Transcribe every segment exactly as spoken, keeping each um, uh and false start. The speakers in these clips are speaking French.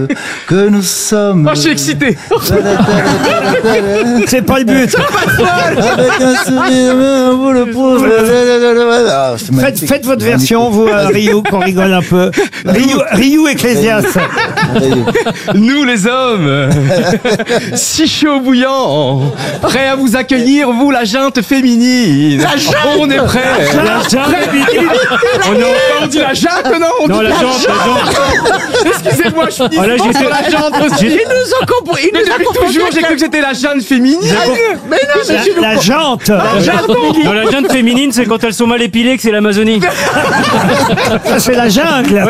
que nous sommes. Oh, je suis excité. C'est pas le but. Avec un sourire, vous le prouve. Ah, c'est Faites, magnifique. faites votre Magnifique. version, vous, euh, Ryu, qu'on rigole un peu. Ryu, Ryu Ecclésias. Nous les hommes, euh, si chaud bouillant, prêts à vous accueillir, vous la junte féminine. La junte. On est prêts. La junte féminine. On, est, on dit la junte, non on Non, dit la jante, la jante. Excusez-moi, je suis Ah, là, dispo j'étais- sur la junte aussi. J'ai- Ils nous ont compris. il nous a Depuis confondu toujours, avec j'ai la- cru que c'était la junte féminine. Mais non, mais tu La, nous la jante. Non, la jante féminine, c'est quand elles sont mal épilées que c'est l'Amazonie. Ça, c'est la jungle.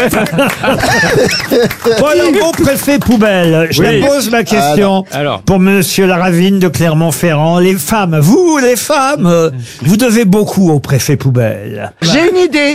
Bon, alors, mon préfet poubelle. Je Oui. la pose ma question Alors. pour monsieur Laravine de Clermont-Ferrand. Les femmes, vous, les femmes, euh, vous devez beaucoup au préfet poubelle. J'ai une idée.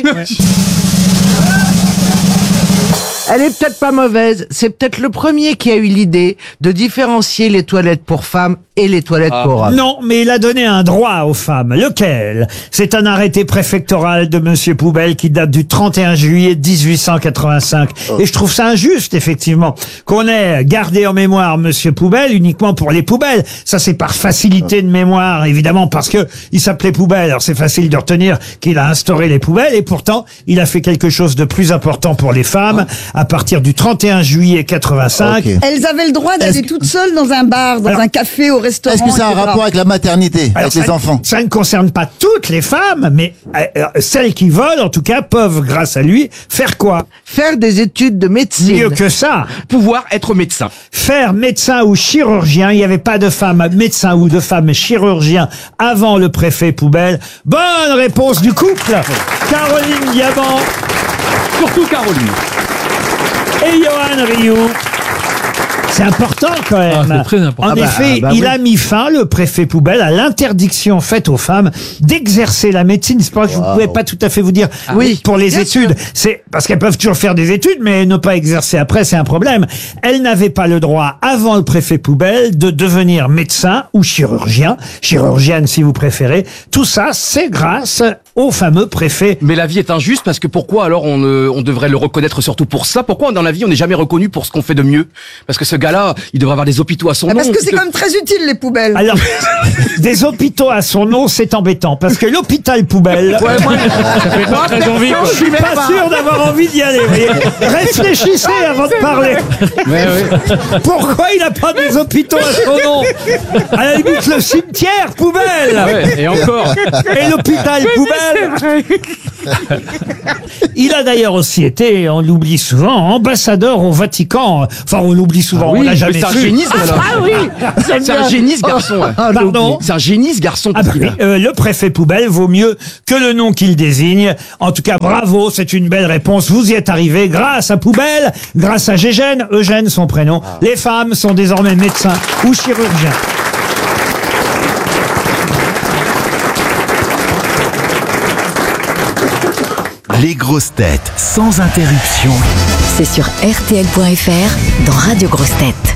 Elle est peut-être pas mauvaise. C'est peut-être le premier qui a eu l'idée de différencier les toilettes pour femmes et les toilettes pour hommes. Non, mais il a donné un droit aux femmes. Lequel? C'est un arrêté préfectoral de monsieur Poubelle qui date du trente et un juillet dix-huit cent quatre-vingt-cinq. Et je trouve ça injuste, effectivement, qu'on ait gardé en mémoire monsieur Poubelle uniquement pour les poubelles. Ça, c'est par facilité de mémoire, évidemment, parce que il s'appelait Poubelle. Alors, c'est facile de retenir qu'il a instauré les poubelles et pourtant, il a fait quelque chose de plus important pour les femmes à partir du trente et un juillet quatre-vingt-cinq. Ok. Elles avaient le droit d'aller toutes seules dans un bar, dans Alors, un café, au restaurant. Est-ce que ça a un et cetera. rapport avec la maternité, Alors, avec les ça, enfants? ça ne concerne pas toutes les femmes, mais euh, euh, celles qui veulent, en tout cas, peuvent, grâce à lui, faire quoi? Faire des études de médecine. Mieux que ça. pouvoir être médecin. Faire médecin ou chirurgien. Il n'y avait pas de femme médecin ou de femme chirurgien avant le préfet Poubelle. Bonne réponse du couple. Caroline Diamant Surtout Caroline. et Johan Rioux. C'est important quand même. Ah, c'est très important. En Ah bah, effet, bah il oui. a mis fin, le préfet Poubelle, à l'interdiction faite aux femmes d'exercer la médecine. C'est pas que je ne pouvais pas tout à fait vous dire Oui, pour les bien études. C'est parce qu'elles peuvent toujours faire des études, mais ne pas exercer après, c'est un problème. Elles n'avaient pas le droit, avant le préfet Poubelle, de devenir médecin ou chirurgien, chirurgienne si vous préférez. Tout ça, c'est grâce au fameux préfet. Mais la vie est injuste parce que pourquoi alors on, euh, on devrait le reconnaître surtout pour ça? Pourquoi dans la vie on n'est jamais reconnu pour ce qu'on fait de mieux? Parce que ce gars-là, il devrait avoir des hôpitaux à son Ah, nom. parce que c'est Il quand même très utile, les poubelles. Alors, des hôpitaux à son nom, c'est embêtant, parce que l'hôpital Poubelle, Ouais, moi, Ça fait pas très envie, quoi. je suis pas sûr d'avoir envie d'y aller. Vous voyez. Réfléchissez avant de parler. Ouais, ouais. Pourquoi il n'a pas des hôpitaux à son nom? À la limite, le cimetière Poubelle Ouais, et encore. et l'hôpital Poubelle. Il a d'ailleurs aussi été, on l'oublie souvent, ambassadeur au Vatican. Enfin, on l'oublie souvent, on l'a mais jamais c'est un su. génie, ce gars-là. ah oui. C'est un génie, ce garçon. ouais. Pardon. C'est un génie, ce garçon. Ah bah parce qu'il oui, a- euh, le préfet Poubelle vaut mieux que le nom qu'il désigne. En tout cas, bravo, c'est une belle réponse. Vous y êtes arrivé grâce à Poubelle, grâce à Gégène, Eugène son prénom. Les femmes sont désormais médecins ou chirurgiens. Les grosses têtes sans interruption. C'est sur R T L point F R dans Radio Grosses Têtes.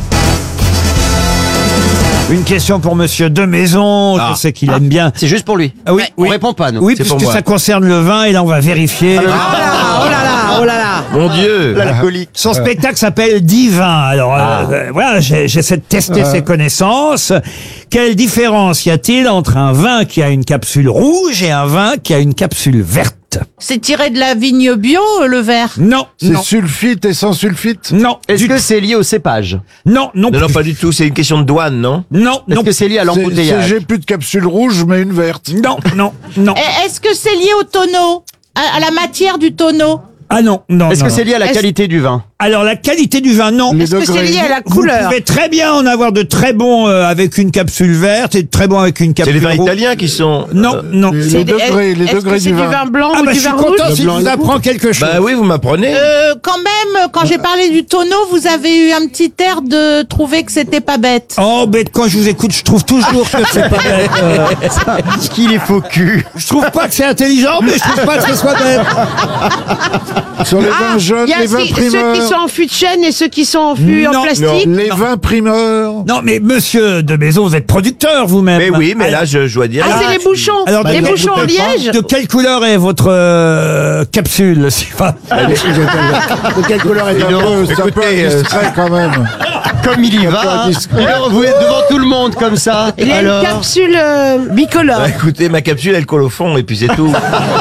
Une question pour monsieur Demaison. Je sais qu'il aime bien. C'est juste pour lui. Ah oui, On oui. répond pas, nous. Oui, C'est pour puisque moi. ça concerne le vin et là on va vérifier. Oh là là, oh là là, oh là là. Mon Dieu. L'alcoolique. Son spectacle s'appelle Divin. Alors euh, euh, voilà, j'ai- j'essaie de tester ses connaissances. Quelle différence y a-t-il entre un vin qui a une capsule rouge et un vin qui a une capsule verte? C'est tiré de la vigne bio, le verre. Non, C'est non, sulfite et sans sulfite? non, Est-ce du- que c'est lié au cépage? non, non, Non, non, plus. pas du tout. C'est une question de douane, non? non, Est-ce non, que c'est lié à C'est- c'est- l'embouteillage? J'ai plus de capsule rouge, mais une verte. non, non, non. Et Est-ce que c'est lié au tonneau, à, à la matière du tonneau? Ah non, non. Est-ce non, que c'est non. lié à la Est-ce- qualité du vin? Alors la qualité du vin, non. Les Est-ce que c'est degrés. lié à la Vous couleur? pouvez très bien en avoir de très bons euh, avec une capsule verte et de très bons avec une C'est capsule les vins rouge. italiens qui sont... Non, euh, non. Les, C'est les des- degrés, les Est-ce degrés que c'est du du vin. vin blanc Ah ou bah du je suis vin content rouge? si je vous apprends quelque chose. Bah oui, vous m'apprenez. Euh, quand même, quand j'ai parlé du tonneau, vous avez eu un petit air de trouver que c'était pas bête. Oh, mais quand je vous écoute, je trouve toujours que c'est pas bête. Euh, Qu'il est faux cul. je trouve pas que c'est intelligent, mais je trouve pas que ce soit bête. Sur les Ah, vins jeunes, il y a les vins ceux- ceux qui primeurs. sont en fût de chêne et ceux qui sont en fût en Non. plastique. Les vins primeurs. Non, mais monsieur de Maison, vous êtes producteur vous-même. Mais oui, mais Alors- là, je, je dois dire. Ah, c'est les bouchons. Alors, les de- bouchons en de- liège. De quelle couleur est votre euh, capsule, Sylvain? De quelle couleur est un peu, c'est un peu Écoutez, euh, indiscret quand même. Comme il y Un peu va, hein. indiscret. Alors, vous êtes devant tout le monde comme ça. Il y a Alors, une capsule euh, bicolore. Bah, écoutez, ma capsule, elle colle au fond, et puis c'est tout.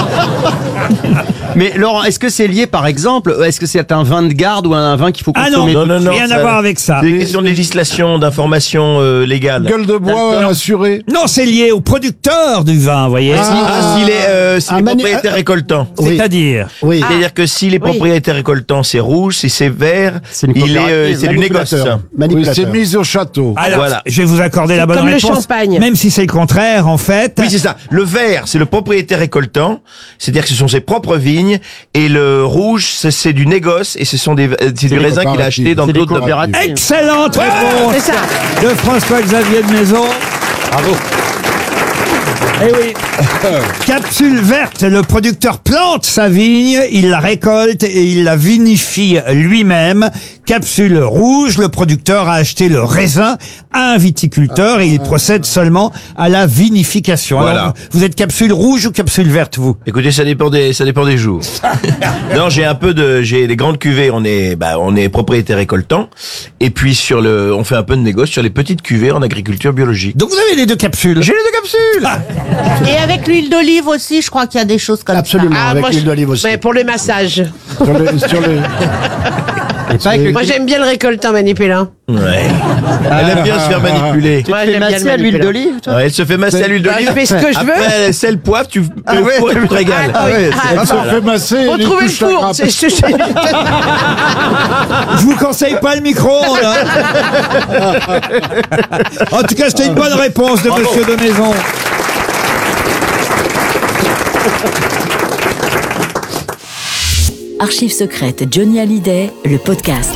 mais Laurent, est-ce que c'est lié par exemple, est-ce que c'est un vin de garde ou un vin qu'il faut Ah non, consommer Non, non, non. rien ça- à voir avec ça. C'est une question de législation, d'information euh, légale. Gueule de bois assurée. Non, c'est lié au producteur du vin, vous voyez. Ah, s'il est, euh, s'il un est manu- propriétaire récoltant. C'est-à-dire. Oui. C'est-à-dire que si les propriétaires récoltants, c'est rouge, si c'est vert, C'est une il est, euh, coopérative, c'est du négoce. manipulateur. Oui, Manipulateur. c'est mise au château. Alors, Voilà. je vais vous accorder la bonne comme le réponse. champagne. Même si c'est le contraire, en fait. Oui, c'est ça. Le vert, c'est le propriétaire récoltant, c'est-à-dire que ce sont ses propres vignes, et le rouge, c'est c'est du négoce, et ce sont des, euh, c'est du des raisin qu'il a coopératives. acheté dans C'est des d'autres domaines. coopératives. Excellente réponse C'est ça. de François-Xavier de Maison. Bravo. Eh oui. Capsule verte, le producteur plante sa vigne, il la récolte et il la vinifie lui-même. Capsule rouge, le producteur a acheté le raisin à un viticulteur et il procède seulement à la vinification. Voilà. Alors, vous êtes capsule rouge ou capsule verte, vous? Écoutez, ça dépend des, ça dépend des jours. Non, j'ai un peu de, j'ai des grandes cuvées, on est, bah, on est propriétaire récoltant. Et puis sur le, on fait un peu de négoce sur les petites cuvées en agriculture biologique. Donc vous avez les deux capsules. J'ai les deux capsules! Et avec l'huile d'olive aussi, je crois qu'il y a des choses comme Absolument, ça. avec moi, l'huile je- d'olive aussi. Ouais, pour le massage. Sur les, sur les- Pas avec le- Moi, j'aime bien le récoltant manipulant. Ouais. Elle aime bien se faire manipuler. Tu Moi, te fais j'aime bien masser le à l'huile manipulant. d'olive, toi? Ouais, elle se fait masser à l'huile Bah, d'olive. je fais ce que je veux. Après, sel, poivre, tu, Ah ouais. tu te régales. Ah ouais, c'est- Ah, Elle se fait masser. Faut elle lui trouver le touche la four. grappe. C'est- c'est- c'est- Je vous conseille pas le micro-ondes. hein. En tout cas, c'était une bonne réponse de Monsieur de Maison. Archives secrètes Johnny Hallyday, le podcast.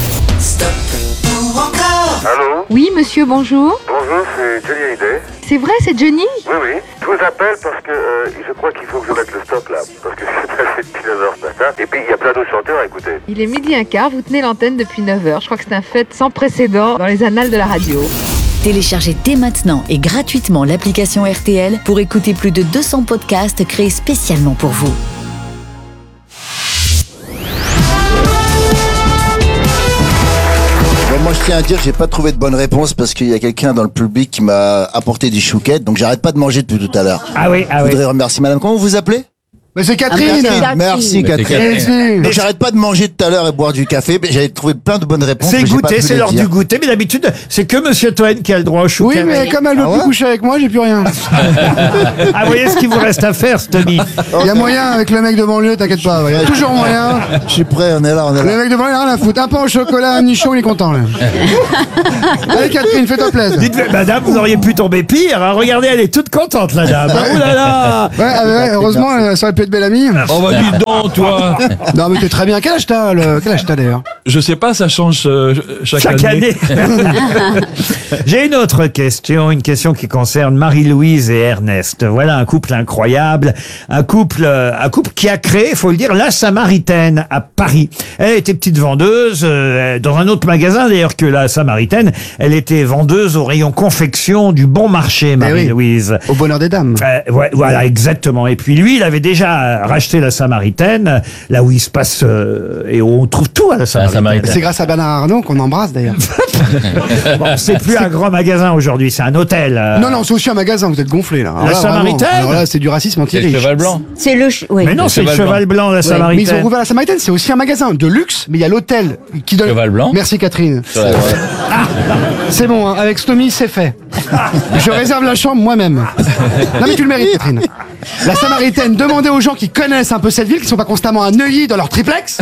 Allô? Oui, monsieur, bonjour. Bonjour, c'est Johnny Hallyday. C'est vrai, c'est Johnny? Oui, oui. Je vous appelle parce que euh, je crois qu'il faut que je mette le stop là. Parce que c'est passé depuis neuf heures ce matin. Et puis il y a plein d'autres chanteurs à écouter. Il est midi un quart, vous tenez l'antenne depuis neuf heures. Je crois que c'est un fait sans précédent dans les annales de la radio. Téléchargez dès maintenant et gratuitement l'application R T L pour écouter plus de deux cents podcasts créés spécialement pour vous. Bon, moi, je tiens à dire que j'ai pas trouvé de bonne réponse parce qu'il y a quelqu'un dans le public qui m'a apporté des chouquettes, donc j'arrête pas de manger depuis tout à l'heure. Ah oui, ah Je oui. voudrais remercier madame. Comment vous vous appelez? Mais c'est Catherine. Ah, Catherine. Merci Mais c'est Catherine. Catherine. Donc j'arrête pas de manger tout à l'heure et boire du café, mais j'avais trouvé plein de bonnes réponses. C'est mais j'ai pas goûter, pu c'est les l'heure dire. du goûter, mais d'habitude, c'est que Monsieur Toen qui a le droit au chou. Oui, mais comme elle veut Ah plus ouais coucher avec moi, j'ai plus rien. Ah, vous voyez ce qu'il vous reste à faire, Stomy. Il y a moyen avec le mec de banlieue, t'inquiète pas. Il y a toujours moyen. Je suis prêt, on est là, on est Le là. mec de banlieue, il a rien à foutre. Un pain au chocolat, un nichon, il est content, là. Allez, Catherine, fais-toi plaisir. Dites, madame, vous auriez pu tomber pire. hein. Regardez, elle est toute contente, la dame. Oh là là. Ouais, ah ouais, heureusement, euh, ça aurait pu être belle amie. On va dis donc, toi. Non, mais t'es très bien. Quel âge t'as, le... Quel âge t'as d'ailleurs? Je sais pas, ça change euh, chaque, Chaque année. année. J'ai une autre question, une question qui concerne Marie-Louise et Ernest. Voilà un couple incroyable, un couple, euh, un couple qui a créé, il faut le dire, la Samaritaine à Paris. Elle était petite vendeuse euh, dans un autre magasin d'ailleurs que la Samaritaine. Elle était vendeuse au rayon confection du Bon Marché, Marie-Louise. Au bonheur des dames. Euh, ouais, voilà, exactement. Et puis lui, il avait déjà racheté la Samaritaine, là où il se passe euh, et où on trouve tout à la Samaritaine. C'est grâce à Bernard Arnault qu'on embrasse d'ailleurs. Bon, c'est plus un grand magasin aujourd'hui, c'est un hôtel. euh. Non, non, c'est aussi un magasin, vous êtes gonflés là. Alors La là, vraiment, Samaritaine alors là, c'est du racisme anti-riche. C'est le cheval blanc. C'est le. ch- oui. Mais non, Le c'est le cheval cheval blanc, la Ouais, mais ils Samaritaine. ont rouvert la Samaritaine, c'est aussi un magasin de luxe, mais il y a l'hôtel qui donne. Cheval blanc. Merci Catherine. Ah, c'est bon, hein, avec Stomy, c'est fait. Je réserve la chambre moi-même. Non mais tu le mérites, Catherine. La Samaritaine, demandez aux gens qui connaissent un peu cette ville, qui sont pas constamment à Neuilly dans leur triplex.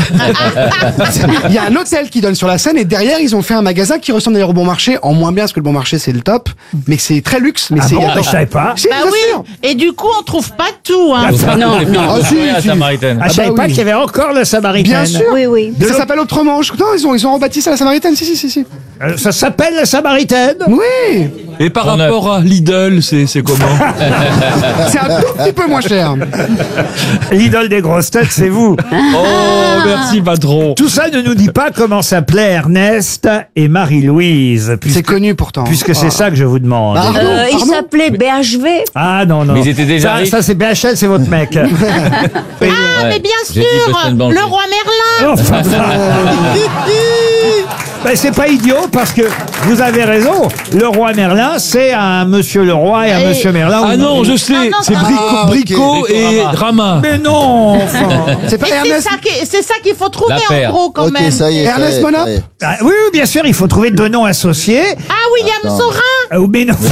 Il y a un hôtel qui donne sur la Seine et derrière ils ont fait un magasin qui ressemble d'ailleurs au Bon Marché, en moins bien parce que le Bon Marché c'est le top, mais c'est très luxe. Mais Ah c'est bon, attends. je savais pas. Si, Bah bien oui, sûr. et du coup, on trouve pas tout, hein. Non, non. Ah, si, la si. Samaritaine. Ah, je savais bah pas oui. qu'il y avait encore la Samaritaine. Bien sûr. Oui, oui. Mais ça s'appelle autrement. Je... Non, ils ont, ils ont rebâti ça la Samaritaine. Si, si, si, si. Euh, Ça s'appelle la Samaritaine. Oui. Et par Pont rapport à Lidl, c'est c'est comment? C'est un tout petit peu moins cher. L'idole des grosses têtes, c'est vous. Oh, merci patron. Tout ça ne nous dit pas comment s'appelaient Ernest et Marie-Louise. puisque- C'est connu pourtant. Puisque c'est ça que je vous demande. Arnaud, Euh, il Arnaud s'appelait B H V. Ah non, non. Mais ils étaient déjà ça, riches. ça c'est B H L, c'est votre mec. Ah, Ouais. mais bien J'ai dit sûr, Preston Bank. le roi Merlin. Enfin, ben, c'est pas idiot parce que vous avez raison. Le roi Merlin, c'est un monsieur le roi et un Et- monsieur Merlin. Ah non, je sais, Non, non, c'est non. Brico, Ah, ok. Brico et Rama. Mais non, enfin. C'est pas Et c'est Ernest. ça qui- c'est ça qu'il faut trouver La en paire. gros quand Ok, même. ça y est. ça Ernest y est, Monop ça y est. Ah, oui, oui, bien sûr, il faut trouver deux noms associés. Ah, William Attends. Saurin. Ah, mais non.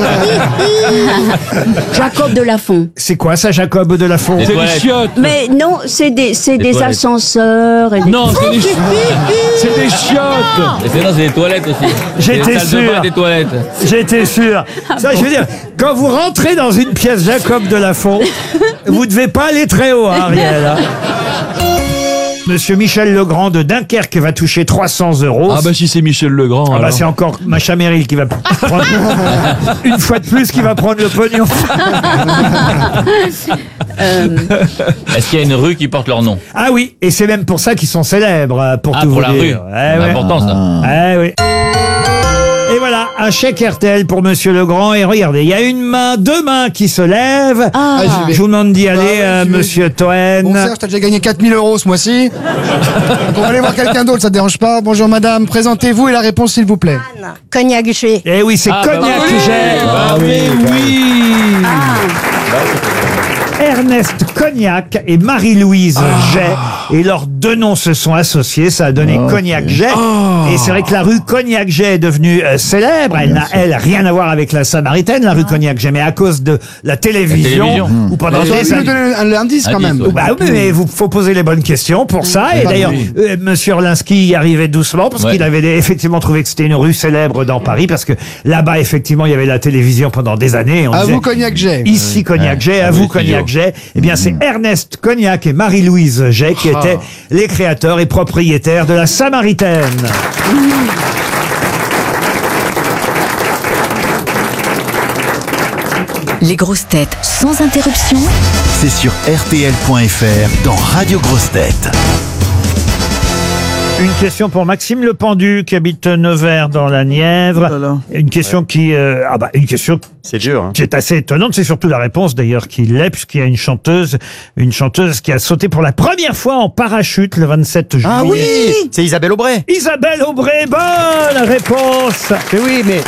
Jacob de Lafont. C'est quoi ça, Jacob de la Font Les C'est des toilettes. chiottes. Mais non, c'est des, c'est Des des toilettes. ascenseurs. Et des... Non, c'est des, chi- c'est des chiottes. Et c'est non, c'est des toilettes aussi. J'étais Des salles de sûr. bain, des toilettes. J'étais sûr. Ça, je veux dire, quand vous rentrez dans une pièce Jacob de la Font, vous devez pas aller très haut, hein, Ariel. hein. Monsieur Michel Legrand de Dunkerque va toucher trois cents euros. Ah bah si c'est Michel Legrand. Ah bah alors. c'est encore Macha Merrill qui va prendre une fois de plus qui va prendre le pognon. Est-ce qu'il y a une rue qui porte leur nom? Ah oui, et c'est même pour ça qu'ils sont célèbres, euh, pour Ah, tout pour vous la dire. rue. Eh C'est ouais. important ça. Eh oui. Et voilà, un chèque R T L pour Monsieur Legrand. Et regardez, il y a une main, deux mains qui se lèvent. Ah. Ah, j'y vais. Je vous demande d'y aller, Bah ouais, euh, j'y vais. Monsieur Toen. Bon Serge, t'as déjà gagné quatre mille euros ce mois-ci. Donc on va aller voir quelqu'un d'autre, ça te dérange pas. Bonjour madame, présentez-vous et la réponse s'il vous plaît. Cognac G. Eh oui, c'est Ah, bah Cognac oui. Jet. Ah oui, oui. Ernest Cognac et Marie-Louise Jet. Et leurs deux noms se sont associés, ça a donné Cognac Jet. Et c'est vrai que la rue Cognac Jet est devenue euh, célèbre. Elle n'a, elle, rien à voir avec la Samaritaine, la rue Cognac Jet, mais à cause de la télévision, télévision. où pendant J'aurais des pu nous années... donner un indice quand Indice, même. ouais. Bah oui, mais vous faut poser les bonnes questions pour ça. Et Ah, d'ailleurs, oui. euh, Monsieur Orlinski y arrivait doucement parce Ouais. qu'il avait effectivement trouvé que c'était une rue célèbre dans Paris parce que là-bas, effectivement, il y avait la télévision pendant des années. Et on À disait, vous Cognac J. Ici Cognac Jet, à Ah vous oui, Cognac studio. Jet. Eh bien, c'est Ernest Cognac et Marie-Louise Jet qui Ah. étaient les créateurs et propriétaires de la Samaritaine. Les grosses têtes sans interruption. C'est sur R T L point F R dans Radio Grosses Têtes. Une question pour Maxime Le Pendu qui habite Nevers dans la Nièvre. Une question qui, euh, ah bah, une question C'est dur. Hein. qui est assez étonnante. C'est surtout la réponse d'ailleurs qui l'est, puisqu'il y a une chanteuse, une chanteuse qui a sauté pour la première fois en parachute le vingt-sept juillet. Ah oui, c'est Isabelle Aubray. Isabelle Aubray, bonne réponse. Mais oui, mais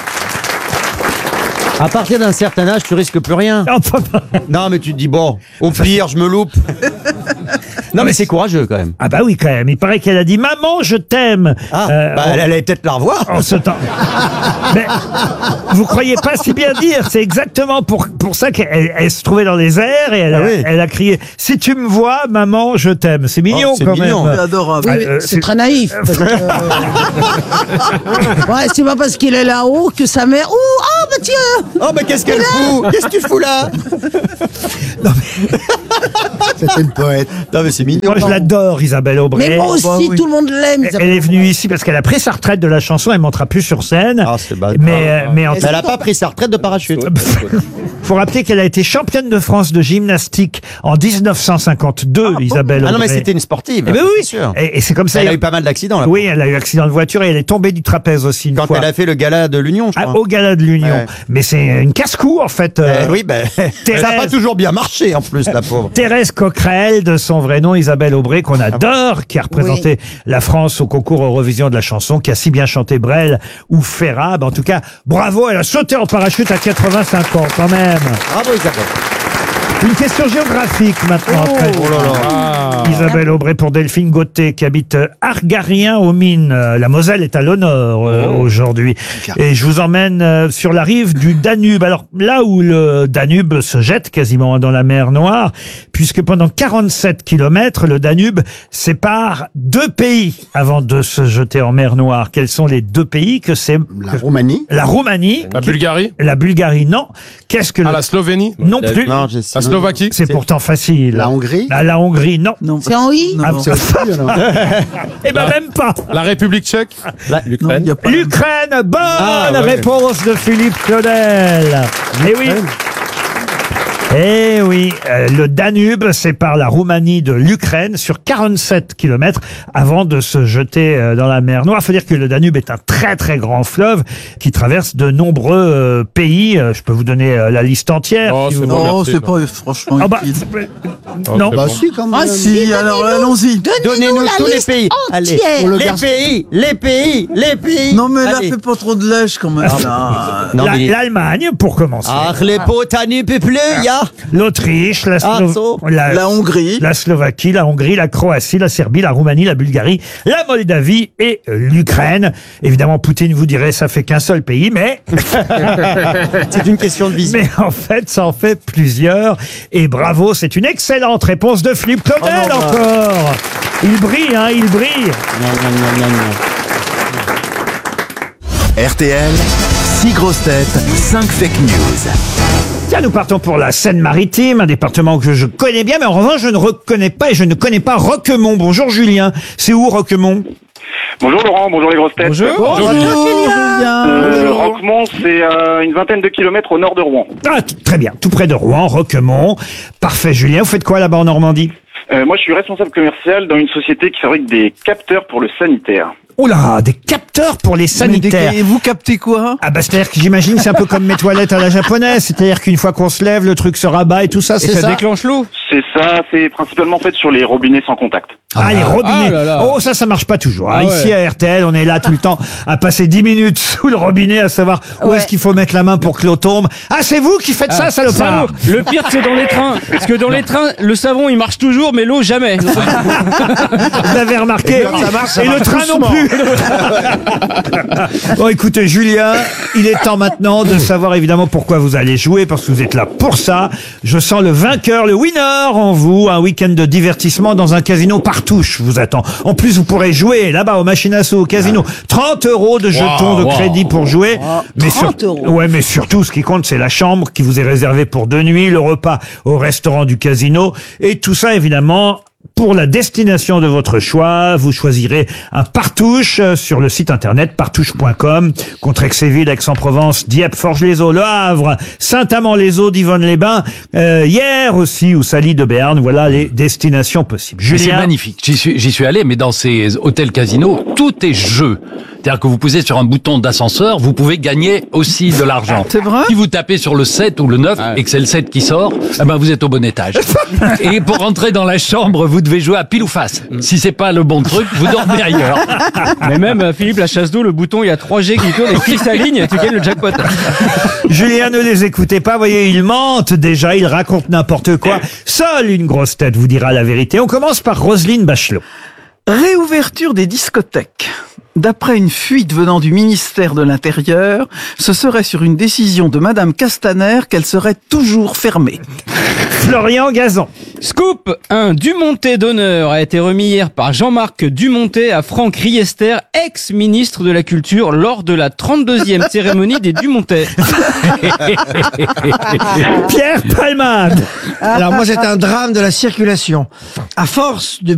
à partir d'un certain âge, tu risques plus rien. Non, mais tu te dis bon, au pire, je me loupe. Non, mais c'est courageux quand même. Ah bah oui, quand même. Il paraît qu'elle a dit « Maman, je t'aime Ah, Euh, bah, on- elle allait peut-être la revoir. en ce temps. Mais vous croyez pas si bien dire. C'est exactement pour, pour ça qu'elle elle se trouvait dans les airs et elle, a, Ah oui. elle a crié « Si tu me vois, maman, je t'aime ». C'est mignon Oh, c'est quand mignon. même. C'est adorable. Ah, Oui, euh, c'est très naïf. parce que, euh, ouais, c'est pas parce qu'il est là-haut que sa mère. Ouh, oh, bah tiens. Oh, mais qu'est-ce qu'elle fout? Qu'est-ce que tu fous là? C'était une poète. Non, mais c'est mignon. Moi, je l'adore, Isabelle Aubray. Mais moi aussi, Bah oui. tout le monde l'aime. Elle elle est venue ici parce qu'elle a pris sa retraite de la chanson. Elle montera plus sur scène. Ah, c'est bad. Mais, euh, mais en Elle a pas pris sa retraite de parachute. faut rappeler qu'elle a été championne de France de gymnastique en dix-neuf cent cinquante-deux, Isabelle Ah non, mais Aubray. c'était une sportive. Eh ben oui, c'est sûr. Et, et c'est comme ça. Elle a eu pas mal d'accidents là. Oui, elle a eu accident de voiture et elle est tombée du trapèze aussi une Quand fois. elle a fait le gala de l'Union, je Ah, crois. au gala de l'Union. Ouais. Mais c'est une casse-cou en fait. euh, Eh oui, ben, ça Thérèse- n'a pas toujours bien marché en plus, la pauvre. Thérèse Coquerel, de son vrai nom, Isabelle Aubray, qu'on adore, qui a représenté la France au concours Eurovision de la chanson, qui a si bien chanté Brel ou Ferrab. En tout cas, bravo, elle a sauté en parachute à quatre-vingt-cinq ans quand même. Bravo Isabelle. Une question géographique maintenant. après. Oh là là. Isabelle Aubray pour Delphine Gauthier qui habite Argarien aux Mines. Euh, La Moselle est à l'honneur euh, aujourd'hui. Et je vous emmène euh, sur la rive du Danube. Alors là où le Danube se jette quasiment dans la mer Noire, puisque pendant quarante-sept kilomètres, le Danube sépare deux pays avant de se jeter en mer Noire. Quels sont les deux pays que c'est? La Roumanie. La Roumanie. La qui- Bulgarie. La Bulgarie, non. Qu'est-ce que Ah, le... la Slovénie. Non plus. Non, je sais. La Slovaquie. C'est pourtant facile. La Hongrie. La, la Hongrie, non. C'est en I Ah, c'est aussi, alors. Eh ben même pas. La République tchèque. L'Ukraine. L'Ukraine, bonne Ah, ouais. réponse de Philippe Claudel. Eh oui. Eh oui, euh, le Danube sépare la Roumanie de l'Ukraine sur quarante-sept kilomètres avant de se jeter euh, dans la mer Noire. Il faut dire que le Danube est un très très grand fleuve qui traverse de nombreux euh, pays. Euh, je peux vous donner euh, la liste entière. Oh, si c'est vous bon, voulez. Non, merci, c'est non. pas franchement Ah bah, utile. non. Bah si, quand même. Ah si, alors allons-y. Donnez-nous la tous les liste pays. Allez, entière. les pays, les pays, les pays. Non mais là, Allez. fais pas trop de lèche quand même. là. Non, La- mais- L'Allemagne, pour commencer. Ach, les potani peuple, ya. L'Autriche, la, Ah, Slo- so. la, La Hongrie. la Slovaquie, la Hongrie, la Croatie, la Serbie, la Roumanie, la Bulgarie, la Moldavie et euh, l'Ukraine. Évidemment, Poutine vous dirait ça fait qu'un seul pays, mais C'est une question de vision. mais en fait, ça en fait plusieurs. Et bravo, c'est une excellente réponse de Philippe Claudel Oh non, bah. encore. Il brille, hein, il brille. R T L, six grosses têtes, cinq fake news. Tiens, nous partons pour la Seine-Maritime, un département que je connais bien, mais en revanche, je ne reconnais pas et je ne connais pas Roquemont. Bonjour Julien. C'est où Roquemont? Bonjour Laurent, bonjour les grosses têtes. Bonjour. Bonjour, Julien. Euh, Roquemont, c'est euh, une vingtaine de kilomètres au nord de Rouen. Ah, t- très bien, tout près de Rouen, Roquemont. Parfait, Julien. Vous faites quoi là-bas en Normandie? Euh, moi, je suis responsable commercial dans une société qui fabrique des capteurs pour le sanitaire. Oh là, des capteurs pour les sanitaires. Et vous captez quoi? Ah bah c'est-à-dire que j'imagine c'est un peu comme mes toilettes à la japonaise, c'est-à-dire qu'une fois qu'on se lève, le truc se rabat et tout ça, Et c'est ça ça? déclenche l'eau. C'est ça, c'est principalement fait sur les robinets sans contact. Ah, les robinets. Ah là là. Oh, ça, ça marche pas toujours. hein. Ah ouais. Ici, à R T L, on est là tout le temps à passer dix minutes sous le robinet à savoir où Ouais. est-ce qu'il faut mettre la main pour que l'eau tombe. Ah, c'est vous qui faites ça, salopard! Salaud. Le pire, c'est dans les trains. Parce que dans les trains, le savon, il marche toujours, mais l'eau, jamais. Vous avez remarqué? Ça marche, ça Et le marche train non doucement. plus! Bon, écoutez, Julien, il est temps maintenant de savoir évidemment pourquoi vous allez jouer, parce que vous êtes là pour ça. Je sens le vainqueur, le winner en vous. Un week-end de divertissement dans un casino partouche vous attend. En plus, vous pourrez jouer là-bas au machine à sous, au casino. trente euros de jetons de wow. crédit pour jouer. Mais sur- trente euros. Ouais, mais surtout, ce qui compte, c'est la chambre qui vous est réservée pour deux nuits, le repas au restaurant du casino. Et tout ça, évidemment, pour la destination de votre choix. Vous choisirez un partouche euh, sur le site internet partouche point com. Contrexéville, Aix-en-Provence, Dieppe, Forges-les-Eaux, Le Havre, Saint-Amand-les-Eaux, Divonne-les-Bains, euh, hier aussi, ou Sally de Béarn. Voilà les destinations possibles. Mais c'est Julien, magnifique. J'y suis, j'y suis allé, mais dans ces hôtels casinos, tout est jeu. C'est-à-dire que vous posez sur un bouton d'ascenseur, vous pouvez gagner aussi de l'argent. C'est vrai? Si vous tapez sur le sept ou le neuf et que c'est le sept qui sort, eh ben vous êtes au bon étage. Et pour rentrer dans la chambre, vous devez jouer à pile ou face. Si c'est pas le bon truc, vous dormez ailleurs. Mais même, euh, Philippe, la chasse d'eau, le bouton, il y a trois G qui tournent et qui s'alignent, tu gagnes le jackpot. Julien, ne les écoutez pas. Voyez, ils mentent déjà, ils racontent n'importe quoi. Seule une grosse tête vous dira la vérité. On commence par Roselyne Bachelot. Réouverture des discothèques. D'après une fuite venant du ministère de l'Intérieur, ce serait sur une décision de Madame Castaner qu'elle serait toujours fermée. Florian Gazan. Scoop, un Dumontet d'honneur a été remis hier par Jean-Marc Dumontet à Franck Riester, ex-ministre de la Culture, lors de la trente-deuxième cérémonie des Dumontet. Pierre Palmade. Alors moi, c'est un drame de la circulation. À force de